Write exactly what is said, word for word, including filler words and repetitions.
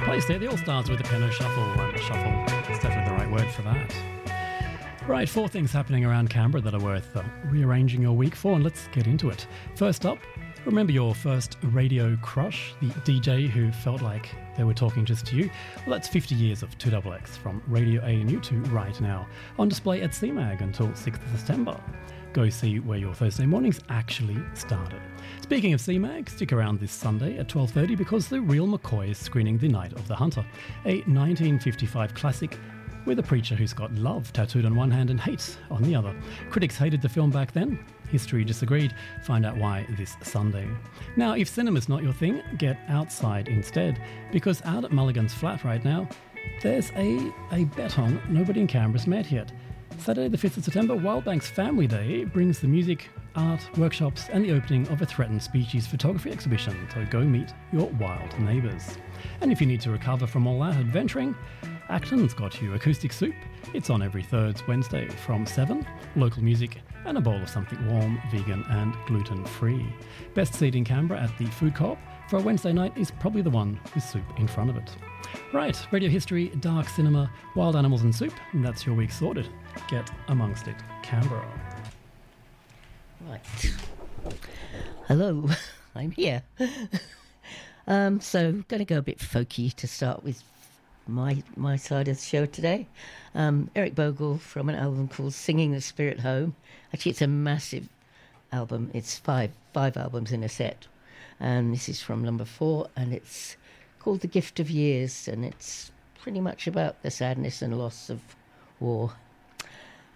Placed there, the All Stars with the piano shuffle. And shuffle is definitely the right word for that. Right, four things happening around Canberra that are worth uh, rearranging your week for, and let's get into it. First up, remember your first radio crush, the D J who felt like they were talking just to you? Well, that's fifty years of two X X from Radio A N U to right now, on display at C MAG until sixth of September. Go see where your Thursday mornings actually started. Speaking of C MAG, stick around this Sunday at twelve thirty because the Real McCoy is screening The Night of the Hunter, a nineteen fifty-five classic with a preacher who's got love tattooed on one hand and hate on the other. Critics hated the film back then. History disagreed. Find out why this Sunday. Now, if cinema's not your thing, get outside instead, because out at Mulligan's Flat right now, there's a, a betong nobody in Canberra's met yet. Saturday the fifth of September, Wildbank's Family Day brings the music, art, workshops and the opening of a threatened species photography exhibition, so go meet your wild neighbours. And if you need to recover from all that adventuring, Acton's got you Acoustic Soup. It's on every third Wednesday from seven, local music and a bowl of something warm, vegan and gluten-free. Best seat in Canberra at the Food Co-op for a Wednesday night is probably the one with soup in front of it. Right, radio history, dark cinema, wild animals and soup, and that's your week sorted. Get amongst it, Canberra. Right. Hello, I'm here. um, so, going to go a bit folky to start with my my side of the show today. Um, Eric Bogle from an album called Singing the Spirit Home. Actually, it's a massive album. It's five five albums in a set, and this is from number four, and it's called The Gift of Years, and it's pretty much about the sadness and loss of war